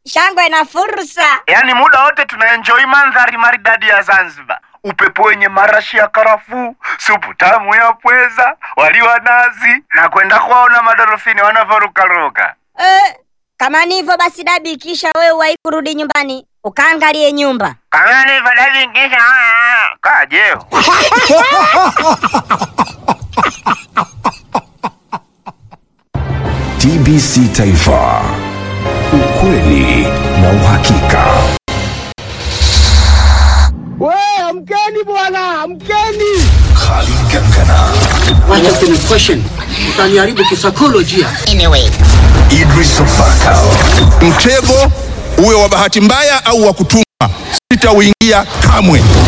shangwe na fursa. Yaani muda wote tunaenjoy mandhari maridadi ya Zanzibar. Upepo wenye marashi ya karafuu, supu tamu ya pweza, wali wa nazi, na kwenda kuwaona madolfini wanavyorukaruka. Kama ni hivyo basi Dabi, kisha wewe uwahi kurudi nyumbani ukaangalie nyumba. Kama ni hivyo Dabi, kisha kajeo. TBC Taifa, ukweli na uhakika. Amkeni bwana, amkeni. Khalid Kankana, Wacha kuna question. Utaniharibu kisaikolojia. Anyway, Idris Fakao. Mtego uwe wa bahati mbaya au wa kutumwa, sitauingia kamwe.